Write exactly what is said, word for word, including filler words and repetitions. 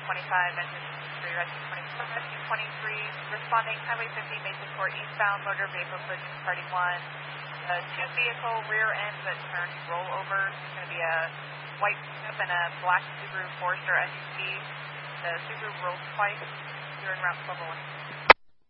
twenty-five, engine three, rescue twenty-four, rescue twenty-three, responding Highway fifty, Mason Court eastbound, motor vehicle collision party one. Uh, two vehicle rear end that turned rollover. It's going to be a white pickup and a black Subaru Forester S U V. The Subaru rolled twice during route twelve oh one.